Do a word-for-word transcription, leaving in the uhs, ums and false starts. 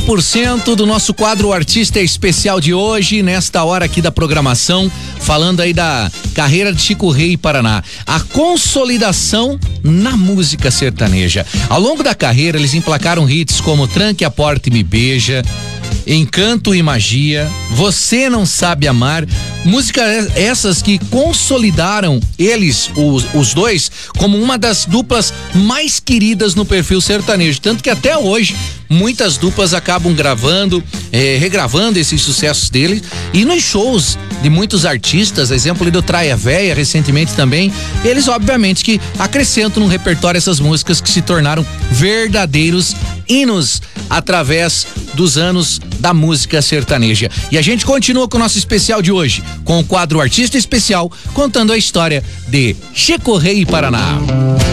por cento do nosso quadro Artista Especial de hoje, nesta hora aqui da programação, falando aí da carreira de Chico Rei e Paraná. A consolidação na música sertaneja. Ao longo da carreira, eles emplacaram hits como Tranque a Porta e Me Beija, Encanto e Magia, Você Não Sabe Amar, músicas essas que consolidaram eles, os, os dois, como uma das duplas mais queridas no perfil sertanejo, tanto que até hoje muitas duplas acabam gravando, eh, regravando esses sucessos deles, e nos shows de muitos artistas, exemplo ali do Traia Véia, recentemente também, eles obviamente que acrescentam no repertório essas músicas que se tornaram verdadeiros hinos através dos anos da música sertaneja. E a gente continua com o nosso especial de hoje, com o quadro Artista Especial, contando a história de Chico Rei e Paraná.